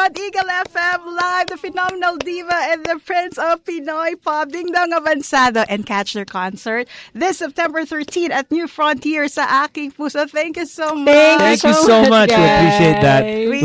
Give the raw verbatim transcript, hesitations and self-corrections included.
on Eagle F M Live, the phenomenal diva and the prince of Pinoy pop, Ding Dong Avanzado, and catch their concert this September thirteenth at New Frontier sa Aking Puso. Thank you so much. Thank you so much. We appreciate that. We